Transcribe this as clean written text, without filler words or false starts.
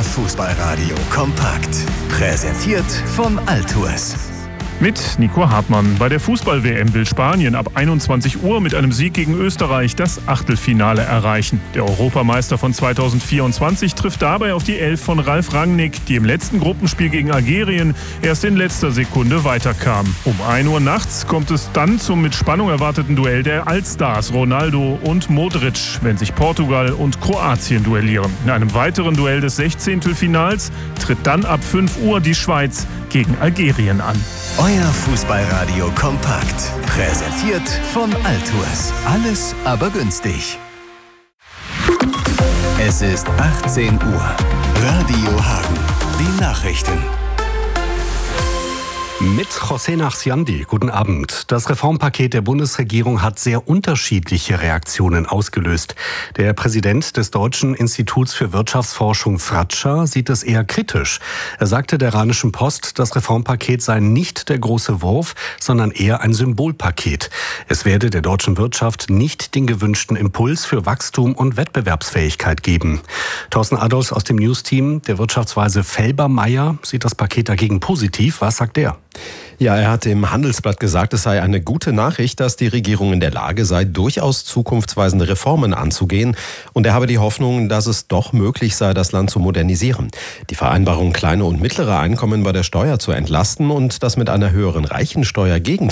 Fußballradio kompakt. Präsentiert von Altours. Mit Nico Hartmann. Bei der Fußball-WM will Spanien ab 21 Uhr mit einem Sieg gegen Österreich das Achtelfinale erreichen. Der Europameister von 2024 trifft dabei auf die Elf von Ralf Rangnick, die im letzten Gruppenspiel gegen Algerien erst in letzter Sekunde weiterkam. Um 1 Uhr nachts kommt es dann zum mit Spannung erwarteten Duell der Allstars Ronaldo und Modric, wenn sich Portugal und Kroatien duellieren. In einem weiteren Duell des 16. Finals tritt dann ab 5 Uhr die Schweiz gegen Algerien an. Euer Fußballradio kompakt. Präsentiert von Altours. Alles aber günstig. Es ist 18 Uhr. Radio Hagen. Die Nachrichten. Mit José Nachsiandi. Guten Abend. Das Reformpaket der Bundesregierung hat sehr unterschiedliche Reaktionen ausgelöst. Der Präsident des Deutschen Instituts für Wirtschaftsforschung Fratscher sieht es eher kritisch. Er sagte der Rheinischen Post, das Reformpaket sei nicht der große Wurf, sondern eher ein Symbolpaket. Es werde der deutschen Wirtschaft nicht den gewünschten Impuls für Wachstum und Wettbewerbsfähigkeit geben. Thorsten Adolfs aus dem News-Team der Wirtschaftsweise Felbermayr sieht das Paket dagegen positiv. Was sagt er? Ja, er hat im Handelsblatt gesagt, es sei eine gute Nachricht, dass die Regierung in der Lage sei, durchaus zukunftsweisende Reformen anzugehen. Und er habe die Hoffnung, dass es doch möglich sei, das Land zu modernisieren. Die Vereinbarung, kleine und mittlere Einkommen bei der Steuer zu entlasten und das mit einer höheren Reichensteuer